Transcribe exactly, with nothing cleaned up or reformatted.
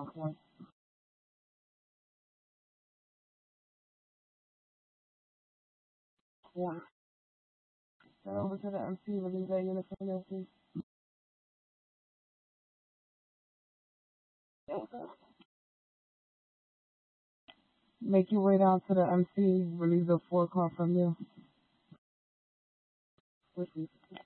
Okay. Yeah. Turn over to the M C, release that unit from the M C. Make your way down to the M C, release the four car from you. With you.